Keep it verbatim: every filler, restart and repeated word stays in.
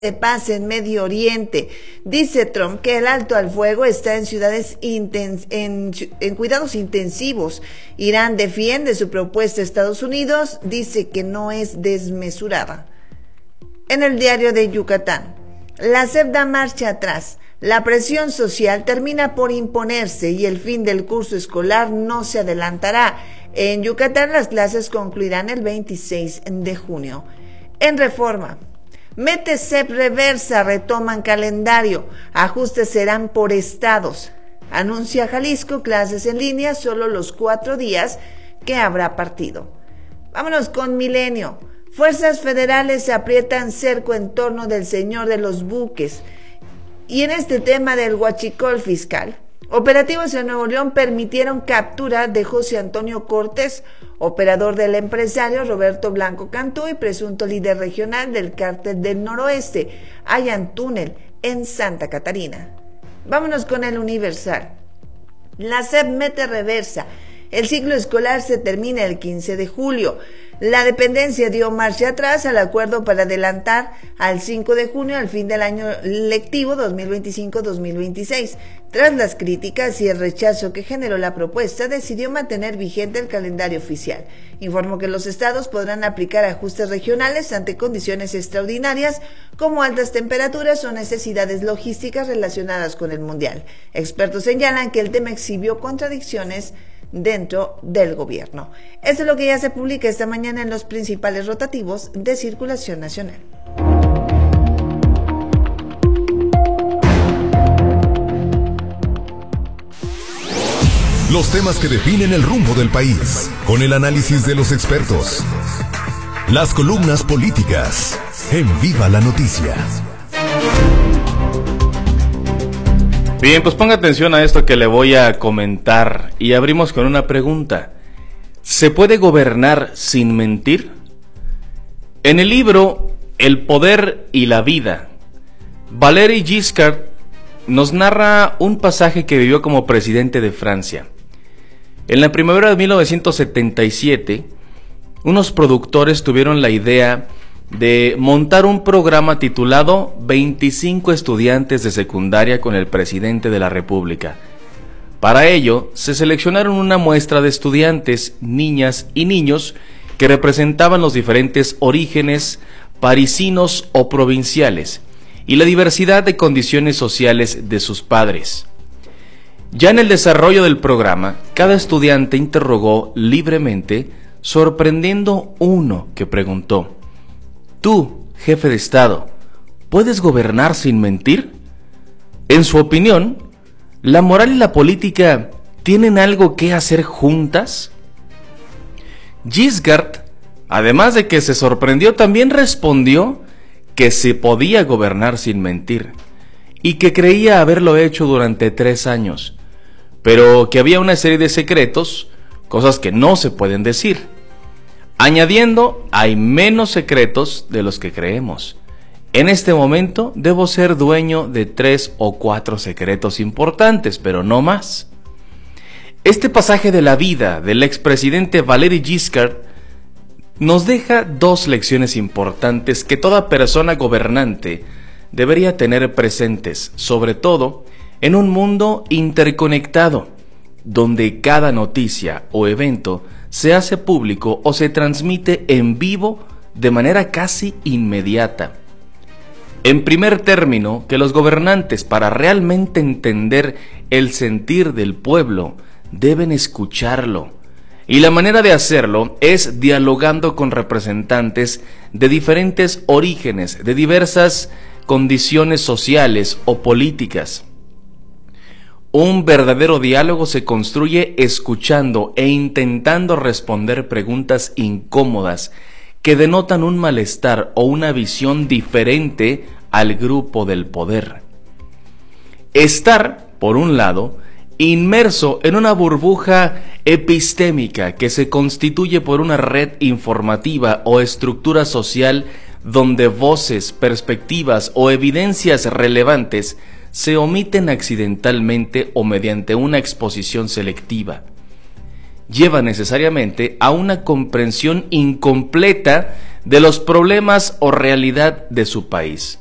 de paz en Medio Oriente. Dice Trump que el alto al fuego está en ciudades intens en, en cuidados intensivos. Irán defiende su propuesta a Estados Unidos, dice que no es desmesurada. En el diario de Yucatán, la S E P da marcha atrás. La presión social termina por imponerse y el fin del curso escolar no se adelantará. En Yucatán las clases concluirán el veintiséis de junio. En Reforma, Mete S E P reversa, retoman calendario, ajustes serán por estados. Anuncia Jalisco clases en línea solo los cuatro días que habrá partido. Vámonos con Milenio. Fuerzas federales aprietan cerco en torno del señor de los buques. Y en este tema del huachicol fiscal, operativos en Nuevo León permitieron captura de José Antonio Cortés, operador del empresario Roberto Blanco Cantú y presunto líder regional del Cártel del Noroeste, hallan túnel en Santa Catarina. Vámonos con el Universal. La S E P mete reversa. El ciclo escolar se termina el quince de julio. La dependencia dio marcha atrás al acuerdo para adelantar al cinco de junio al fin del año lectivo dos mil veinticinco dos mil veintiséis. Tras las críticas y el rechazo que generó la propuesta, decidió mantener vigente el calendario oficial. Informó que los estados podrán aplicar ajustes regionales ante condiciones extraordinarias como altas temperaturas o necesidades logísticas relacionadas con el Mundial. Expertos señalan que el tema exhibió contradicciones dentro del gobierno. Esto es lo que ya se publica esta mañana en los principales rotativos de circulación nacional. Los temas que definen el rumbo del país, con el análisis de los expertos. Las columnas políticas, en Viva la Noticia. Bien, pues ponga atención a esto que le voy a comentar y abrimos con una pregunta. ¿Se puede gobernar sin mentir? En el libro El poder y la vida, Valéry Giscard nos narra un pasaje que vivió como presidente de Francia. En la primavera de mil novecientos setenta y siete, unos productores tuvieron la idea de montar un programa titulado veinticinco estudiantes de secundaria con el presidente de la República. Para ello, se seleccionaron una muestra de estudiantes, niñas y niños que representaban los diferentes orígenes parisinos o provinciales y la diversidad de condiciones sociales de sus padres. Ya en el desarrollo del programa, cada estudiante interrogó libremente, sorprendiendo uno que preguntó: ¿Tú, jefe de Estado, puedes gobernar sin mentir? En su opinión, ¿la moral y la política tienen algo que hacer juntas? Giscard, además de que se sorprendió, también respondió que se podía gobernar sin mentir y que creía haberlo hecho durante tres años, pero que había una serie de secretos, cosas que no se pueden decir. Añadiendo, hay menos secretos de los que creemos. En este momento debo ser dueño de tres o cuatro secretos importantes, pero no más. Este pasaje de la vida del expresidente Valéry Giscard nos deja dos lecciones importantes que toda persona gobernante debería tener presentes, sobre todo en un mundo interconectado, donde cada noticia o evento se hace público o se transmite en vivo de manera casi inmediata. En primer término, que los gobernantes, para realmente entender el sentir del pueblo, deben escucharlo. Y la manera de hacerlo es dialogando con representantes de diferentes orígenes, de diversas condiciones sociales o políticas. Un verdadero diálogo se construye escuchando e intentando responder preguntas incómodas que denotan un malestar o una visión diferente al grupo del poder. Estar, por un lado, inmerso en una burbuja epistémica que se constituye por una red informativa o estructura social donde voces, perspectivas o evidencias relevantes se omiten accidentalmente o mediante una exposición selectiva, lleva necesariamente a una comprensión incompleta de los problemas o realidad de su país.